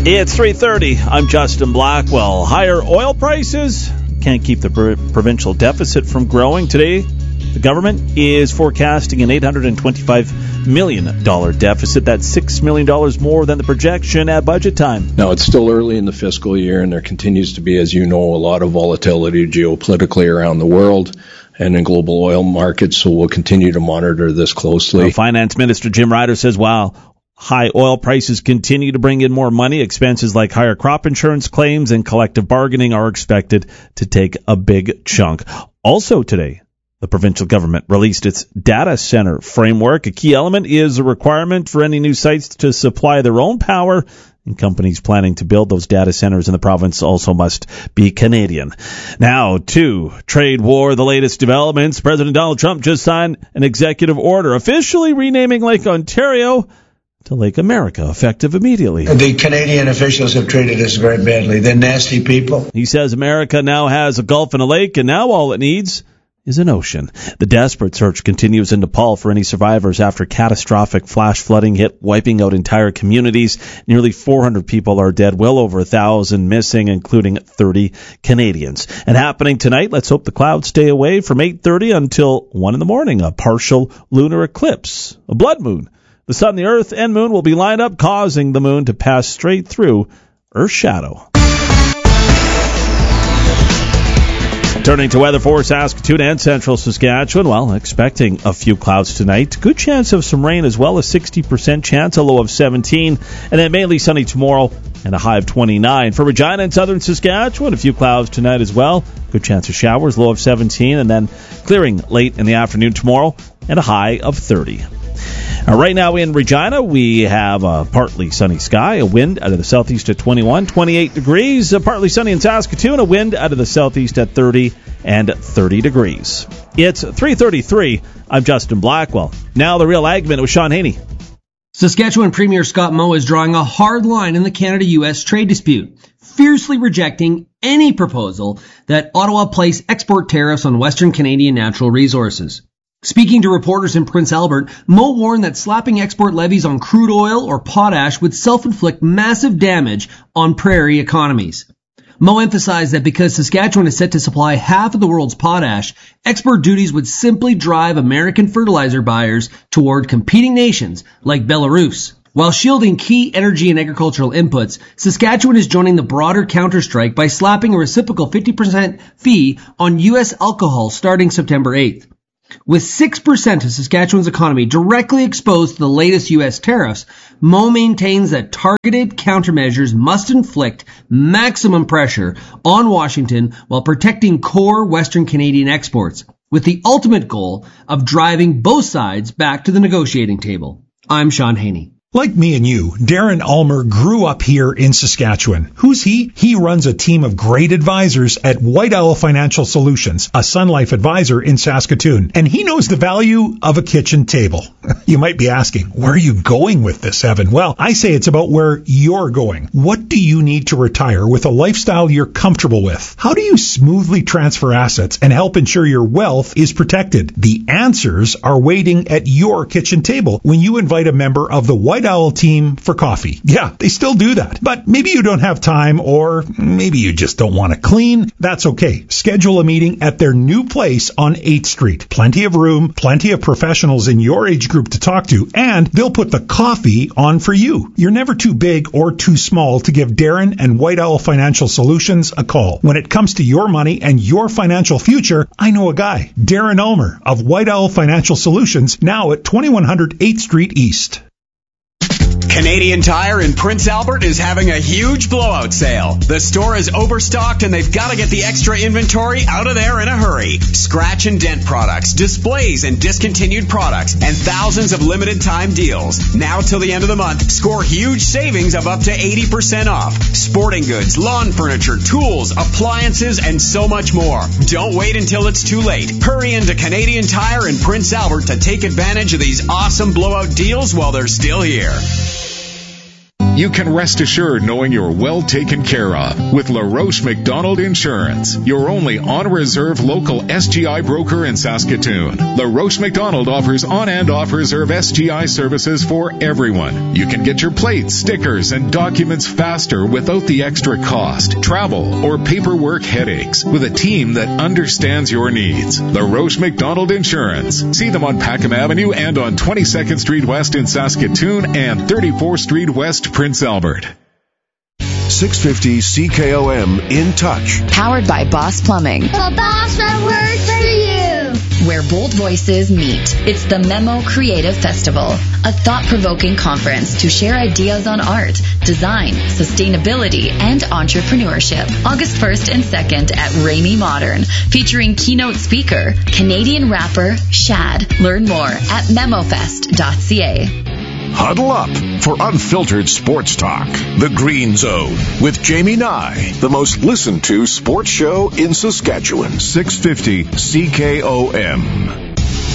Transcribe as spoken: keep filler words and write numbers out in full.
It's three thirty. I'm Justin Blackwell. Higher oil prices can't keep the pr- provincial deficit from growing. Today, the government is forecasting an eight hundred twenty-five million dollars deficit. That's six million dollars more than the projection at budget time. Now, it's still early in the fiscal year, and there continues to be, as you know, a lot of volatility geopolitically around the world and in global oil markets, so we'll continue to monitor this closely. Well, Finance Minister Jim Ryder says while high oil prices continue to bring in more money, expenses like higher crop insurance claims and collective bargaining are expected to take a big chunk. Also today, the provincial government released its data center framework. A key element is a requirement for any new sites to supply their own power, and companies planning to build those data centers in the province also must be Canadian. Now, to trade war, the latest developments. President Donald Trump just signed an executive order officially renaming Lake Ontario to Lake America, effective immediately. The Canadian officials have treated us very badly. They're nasty people. He says America now has a gulf and a lake, and now all it needs is an ocean. The desperate search continues in Nepal for any survivors after catastrophic flash flooding hit, wiping out entire communities. Nearly four hundred people are dead, well over one thousand missing, including thirty Canadians. And happening tonight, let's hope the clouds stay away from eight thirty until one in the morning, a partial lunar eclipse, a blood moon. The sun, the earth, and moon will be lined up, causing the moon to pass straight through Earth's shadow. Turning to weather for Saskatoon and central Saskatchewan, well, expecting a few clouds tonight. Good chance of some rain as well, a sixty percent chance, a low of seventeen. And then mainly sunny tomorrow and a high of twenty-nine. For Regina and southern Saskatchewan, a few clouds tonight as well. Good chance of showers, low of seventeen. And then clearing late in the afternoon tomorrow and a high of thirty. Uh, right now in Regina, we have a partly sunny sky, a wind out of the southeast at twenty-one, twenty-eight degrees. Uh, partly sunny in Saskatoon, a wind out of the southeast at thirty and thirty degrees. It's three thirty-three. I'm Justin Blackwell. Now the Real Ag Minute with Sean Haney. Saskatchewan Premier Scott Moe is drawing a hard line in the Canada-U S trade dispute, fiercely rejecting any proposal that Ottawa place export tariffs on Western Canadian natural resources. Speaking to reporters in Prince Albert, Moe warned that slapping export levies on crude oil or potash would self-inflict massive damage on prairie economies. Moe emphasized that because Saskatchewan is set to supply half of the world's potash, export duties would simply drive American fertilizer buyers toward competing nations like Belarus. While shielding key energy and agricultural inputs, Saskatchewan is joining the broader counterstrike by slapping a reciprocal fifty percent fee on U S alcohol starting September eighth. With six percent of Saskatchewan's economy directly exposed to the latest U S tariffs, Moe maintains that targeted countermeasures must inflict maximum pressure on Washington while protecting core Western Canadian exports, with the ultimate goal of driving both sides back to the negotiating table. I'm Sean Haney. Like me and you, Darren Ulmer grew up here in Saskatchewan. Who's he? He runs a team of great advisors at White Owl Financial Solutions, a Sun Life advisor in Saskatoon. And he knows the value of a kitchen table. You might be asking, where are you going with this, Evan? Well, I say it's about where you're going. What do you need to retire with a lifestyle you're comfortable with? How do you smoothly transfer assets and help ensure your wealth is protected? The answers are waiting at your kitchen table when you invite a member of the White Owl team for coffee. Yeah, they still do that. But maybe you don't have time, or maybe you just don't want to clean. That's okay. Schedule a meeting at their new place on eighth street. Plenty of room, plenty of professionals in your age group to talk to, and they'll put the coffee on for you. You're never too big or too small to give Darren and White Owl Financial Solutions a call. When it comes to your money and your financial future, I know a guy, Darren Ulmer of White Owl Financial Solutions, now at twenty-one hundred eighth street East. Canadian Tire in Prince Albert is having a huge blowout sale. The store is overstocked and they've got to get the extra inventory out of there in a hurry. Scratch and dent products, displays and discontinued products, and thousands of limited time deals. Now till the end of the month, score huge savings of up to eighty percent off. Sporting goods, lawn furniture, tools, appliances, and so much more. Don't wait until it's too late. Hurry into Canadian Tire in Prince Albert to take advantage of these awesome blowout deals while they're still here. You can rest assured knowing you're well taken care of with LaRoche McDonald Insurance, your only on-reserve local S G I broker in Saskatoon. LaRoche McDonald offers on and off-reserve S G I services for everyone. You can get your plates, stickers, and documents faster without the extra cost, travel, or paperwork headaches with a team that understands your needs. LaRoche McDonald Insurance. See them on Packham Avenue and on twenty-second Street West in Saskatoon and thirty-fourth Street West, Prince Albert. six fifty C K O M In Touch. Powered by Boss Plumbing. The boss that works for you. Where bold voices meet. It's the Memo Creative Festival, a thought-provoking conference to share ideas on art, design, sustainability, and entrepreneurship. August first and second at Ramey Modern, featuring keynote speaker, Canadian rapper Shad. Learn more at memofest dot c a. Huddle up for unfiltered sports talk. The Green Zone with Jamie Nye, the most listened to sports show in Saskatchewan. six fifty C K O M.